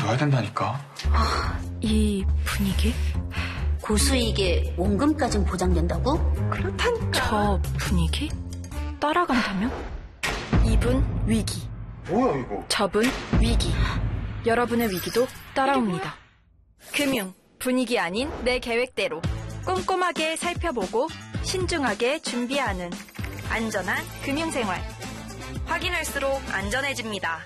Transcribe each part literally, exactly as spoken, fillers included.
넣어야 된다니까. 아, 이 분위기? 고수익에 원금까진 보장된다고? 그렇다니까. 저 분위기? 따라간다면? 이분 위기. 뭐야 이거? 저분 위기. 여러분의 위기도 따라옵니다. 금융, 분위기 아닌 내 계획대로 꼼꼼하게 살펴보고 신중하게 준비하는 안전한 금융생활. 확인할수록 안전해집니다.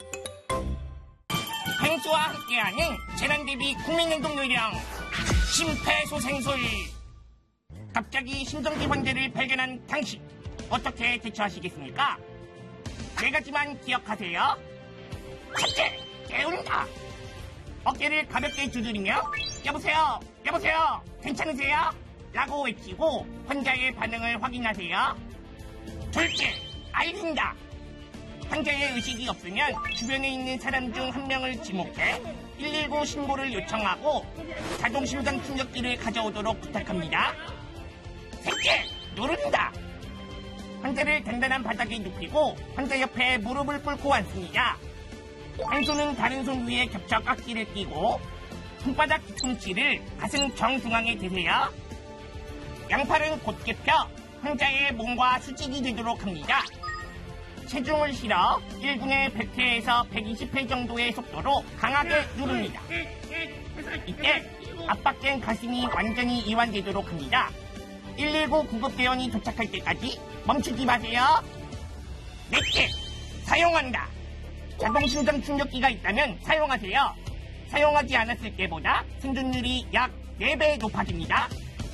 펭수와 함께하는 재난대비 국민행동 요령 심폐소생술. 갑자기 심정지 환자를 발견한 당신, 어떻게 대처하시겠습니까? 네 가지만 기억하세요. 첫째, 깨운다. 어깨를 가볍게 두드리며 여보세요, 여보세요, 괜찮으세요? 라고 외치고 환자의 반응을 확인하세요. 둘째, 알린다. 환자의 의식이 없으면 주변에 있는 사람 중 한 명을 지목해 일일구 신고를 요청하고 자동심장 충격기를 가져오도록 부탁합니다. 셋째, 누른다. 환자를 단단한 바닥에 눕히고 환자 옆에 무릎을 꿇고 앉습니다. 한 손은 다른 손 위에 겹쳐 깍지를 끼고 손바닥 뒤꿈치를 가슴 정중앙에 대세요. 양팔은 곧게 펴 환자의 몸과 수직이 되도록 합니다. 체중을 실어 일 분에 백 회에서 백이십 회 정도의 속도로 강하게 누릅니다. 이때 압박된 가슴이 완전히 이완되도록 합니다. 일일구 구급대원이 도착할 때까지 멈추지 마세요. 넷째, 사용한다. 자동심장 충격기가 있다면 사용하세요. 사용하지 않았을 때보다 생존율이 약 네 배 높아집니다.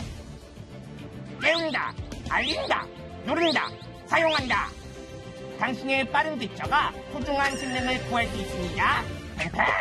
깨운다, 알린다, 누른다, 사용한다. 당신의 빠른 대처가 소중한 생명을 구할 수 있습니다. 팽팽!